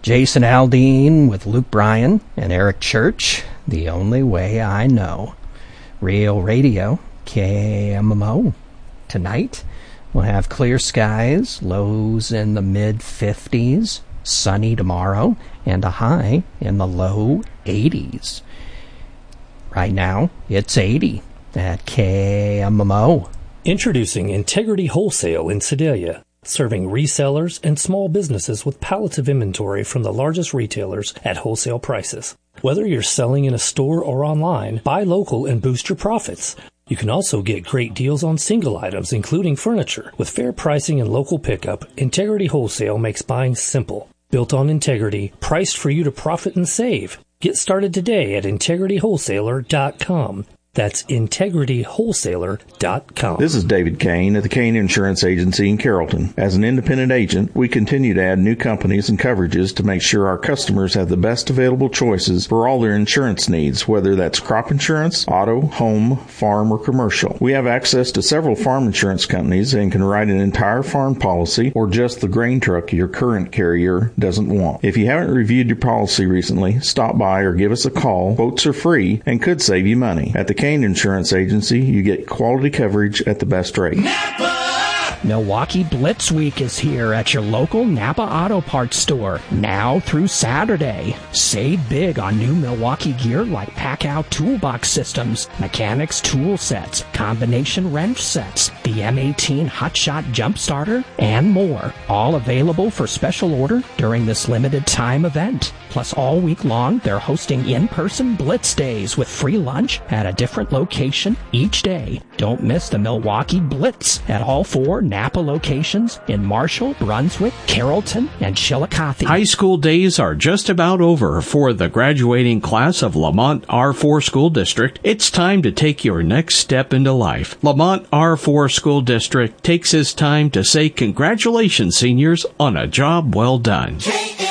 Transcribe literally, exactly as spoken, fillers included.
Jason Aldean with Luke Bryan and Eric Church, The Only Way I Know. Real Radio, K M M O. Tonight, we'll have clear skies, lows in the mid fifties, sunny tomorrow, and a high in the low eighties. Right now, it's eighty at K M M O. Introducing Integrity Wholesale in Sedalia, serving resellers and small businesses with pallets of inventory from the largest retailers at wholesale prices. Whether you're selling in a store or online, buy local and boost your profits. You can also get great deals on single items, including furniture. With fair pricing and local pickup, Integrity Wholesale makes buying simple. Built on integrity, priced for you to profit and save. Get started today at integrity wholesaler dot com. That's integrity wholesaler dot com. This is David Kane at the Kane Insurance Agency in Carrollton. As an independent agent, we continue to add new companies and coverages to make sure our customers have the best available choices for all their insurance needs, whether that's crop insurance, auto, home, farm, or commercial. We have access to several farm insurance companies and can write an entire farm policy or just the grain truck your current carrier doesn't want. If you haven't reviewed your policy recently, stop by or give us a call. Quotes are free and could save you money. At the Kane Insurance Agency, you get quality coverage at the best rate. Napa! Milwaukee Blitz Week is here at your local Napa Auto Parts store, now through Saturday. Save big on new Milwaukee gear like pack-out toolbox systems, mechanics tool sets, combination wrench sets, the M eighteen Hotshot Jump Starter, and more. All available for special order during this limited time event. Plus, all week long, they're hosting in-person Blitz Days with free lunch at a different location each day. Don't miss the Milwaukee Blitz at all four Napa locations in Marshall, Brunswick, Carrollton, and Chillicothe. High school days are just about over for the graduating class of Lamont R four School District. It's time to take your next step into life. Lamont R four School District takes its time to say congratulations, seniors, on a job well done.